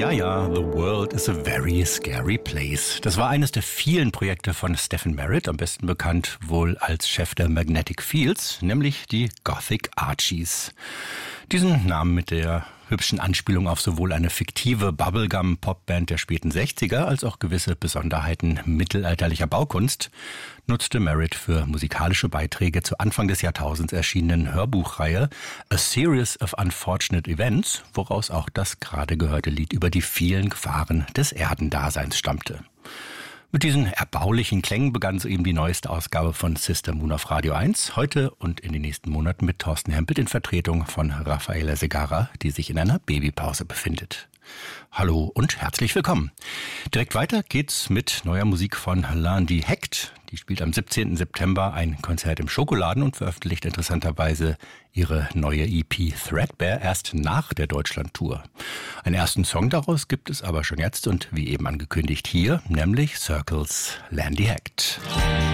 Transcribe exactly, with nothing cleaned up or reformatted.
Ja, ja, The World is a very scary place. Das war eines der vielen Projekte von Stephen Merritt, am besten bekannt wohl als Chef der Magnetic Fields, nämlich die Gothic Archies. Diesen Namen mit der hübschen Anspielung auf sowohl eine fiktive Bubblegum-Popband der späten sechziger als auch gewisse Besonderheiten mittelalterlicher Baukunst nutzte Merritt für musikalische Beiträge zur Anfang des Jahrtausends erschienenen Hörbuchreihe A Series of Unfortunate Events, woraus auch das gerade gehörte Lied über die vielen Gefahren des Erdendaseins stammte. Mit diesen erbaulichen Klängen begann soeben die neueste Ausgabe von Sister Moon auf Radio eins. Heute und in den nächsten Monaten mit Thorsten Hempel in Vertretung von Rafaela Segarra, die sich in einer Babypause befindet. Hallo und herzlich willkommen. Direkt weiter geht's mit neuer Musik von Lundi Hecht. Die spielt am siebzehnten September ein Konzert im Schokoladen und veröffentlicht interessanterweise ihre neue E P Threadbare erst nach der Deutschlandtour. Einen ersten Song daraus gibt es aber schon jetzt und wie eben angekündigt hier, nämlich Circles Lundi Hecht.